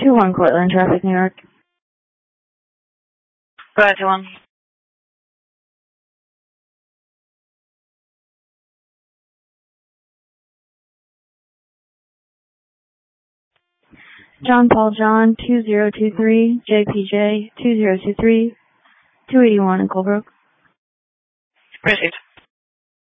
2-1 Cortland, traffic, New York. Go ahead, 2-1. John Paul John, 2023, JPJ, 2023, 281 in Colebrook. Received.